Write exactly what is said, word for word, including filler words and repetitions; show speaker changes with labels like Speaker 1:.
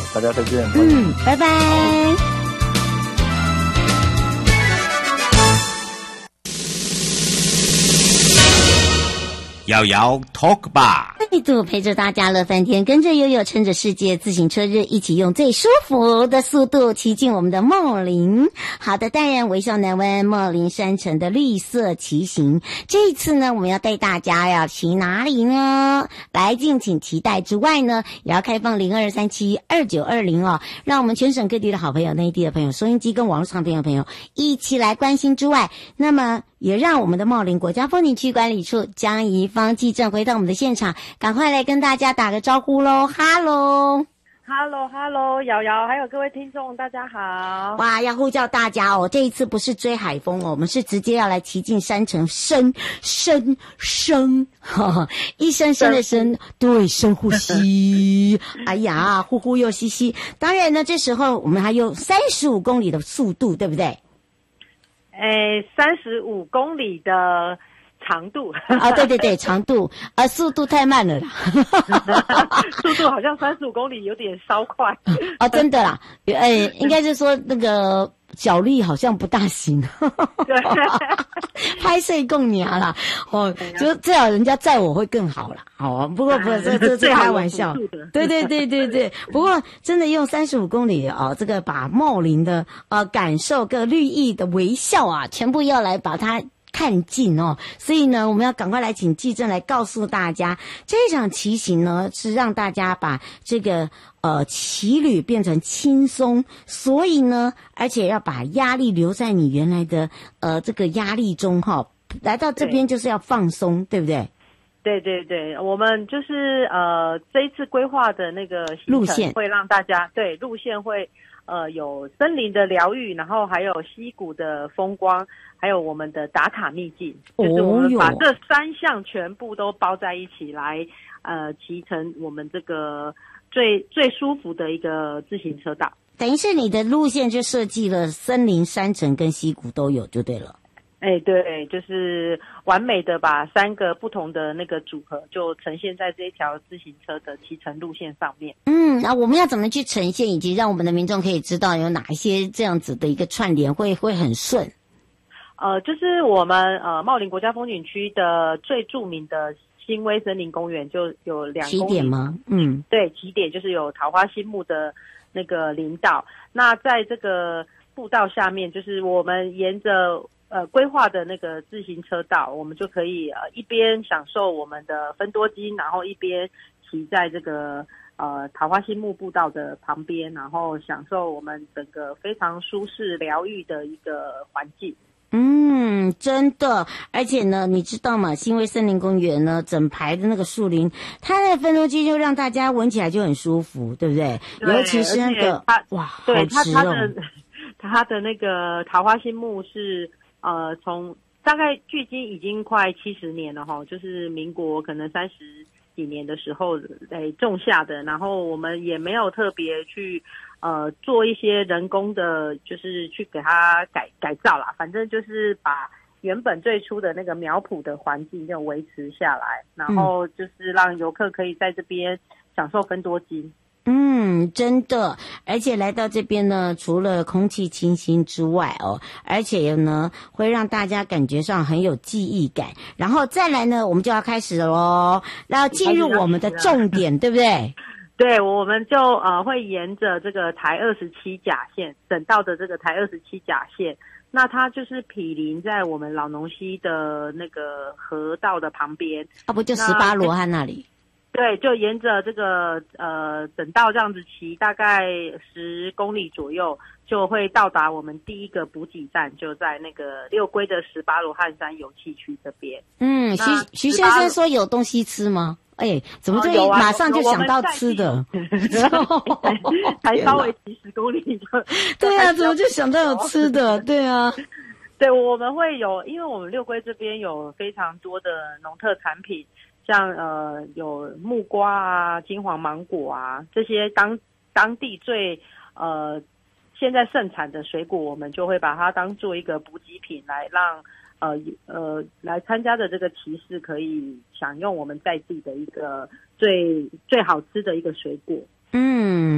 Speaker 1: 大家再见。
Speaker 2: 嗯，拜拜。
Speaker 3: 瑶瑶 Talk 吧，
Speaker 2: 再度陪着大家乐翻天，跟着悠悠趁着世界自行车日，一起用最舒服的速度骑进我们的茂林。好的，淡然微笑南湾茂林山城的绿色骑行，这一次呢，我们要带大家要骑哪里呢？来，敬请期待之外呢，也要开放零二三七二九二零哦，让我们全省各地的好朋友、内地的朋友、收音机跟网络上的朋友一起来关心之外，那么也让我们的茂林国家风景区管理处江宜芳记者回到我们的现场，赶快来跟大家打个招呼喽！哈喽
Speaker 4: Hello Hello 瑶瑶还有各位听众大家好。
Speaker 2: 哇，要呼叫大家哦，这一次不是追海风哦，我们是直接要来骑进山城，深深深呵呵一深深的深，对，深呼吸哎呀，呼呼又吸吸。当然呢，这时候我们还有三十五公里的速度，对不对？
Speaker 4: 诶，三十五公里的长度
Speaker 2: 啊，对对对，长度啊，速度太慢了啦，
Speaker 4: 速度好像三十五公里有点稍快
Speaker 2: 啊，真的啦，诶，应该是说那个脚力好像不大行，
Speaker 4: 对，
Speaker 2: 拍摄共娘啦，哦，就最好人家载我会更好啦，哦，不过不是这这这开玩笑，对对对对对，不过真的用三十五公里哦，这个把茂林的呃感受跟绿意的微笑啊，全部要来把它看尽哦，所以呢，我们要赶快来请纪政来告诉大家，这场骑行呢是让大家把这个呃骑旅变成轻松，所以呢，而且要把压力留在你原来的呃这个压力中哈、哦，来到这边就是要放松， 对, 对不对？
Speaker 4: 对对对，我们就是呃这一次规划的那个行程会让大家对路线会呃有森林的疗愈，然后还有溪谷的风光，还有我们的打卡秘境，就是我们把这三项全部都包在一起来呃骑成我们这个最最舒服的一个自行车道。
Speaker 2: 等于是你的路线就设计了森林、山城跟溪谷都有就对了。
Speaker 4: 哎，对，就是完美的把三个不同的那个组合就呈现在这一条自行车的骑乘路线上面。
Speaker 2: 嗯，那我们要怎么去呈现，以及让我们的民众可以知道有哪一些这样子的一个串联会会很顺？
Speaker 4: 呃，就是我们呃茂林国家风景区的最著名的新威森林公园就有两公里
Speaker 2: 起点吗？嗯，
Speaker 4: 对，起点就是有桃花心木的那个林道。那在这个步道下面，就是我们沿着呃，规划的那个自行车道，我们就可以呃一边享受我们的芬多精，然后一边骑在这个呃桃花心木步道的旁边，然后享受我们整个非常舒适疗愈的一个环境。
Speaker 2: 嗯，真的，而且呢，你知道吗？新威森林公园呢，整排的那个树林，它的芬多精就让大家闻起来就很舒服，对不对？
Speaker 4: 对，
Speaker 2: 尤其是那个哇，
Speaker 4: 对
Speaker 2: 好吃哦。
Speaker 4: 它它的它的那个桃花心木是。呃，从大概距今已经快七十年了哈，就是民国可能三十几年的时候诶种下的，然后我们也没有特别去呃做一些人工的，就是去给它改改造啦，反正就是把原本最初的那个苗圃的环境就维持下来，然后就是让游客可以在这边享受芬多精。
Speaker 2: 嗯，真的，而且来到这边呢，除了空气清新之外哦，而且呢会让大家感觉上很有记忆感。然后再来呢，我们就要开始了咯，要进入我们的重点，对不对？
Speaker 4: 对，我们就呃会沿着这个台二十七甲线，省道的这个台二十七甲线，那它就是毗邻在我们老农溪的那个河道的旁边，
Speaker 2: 啊，不就十八罗汉那里？
Speaker 4: 对，就沿着这个呃省道这样子骑，大概十公里左右，就会到达我们第一个补给站，就在那个六龟的十八罗汉山油气区这边。
Speaker 2: 嗯，徐徐先生说有东西吃吗？哎，怎么就马上就想到吃的？
Speaker 4: 才稍微骑十公里就
Speaker 2: 对啊，怎么就想到有吃的？对啊，
Speaker 4: 对，我们会有，因为我们六龟这边有非常多的农特产品。像呃有木瓜啊、金黄芒果啊这些当当地最呃现在盛产的水果，我们就会把它当做一个补给品来让呃呃来参加的这个骑士可以享用我们在地的一个最最好吃的一个水果。
Speaker 2: 嗯。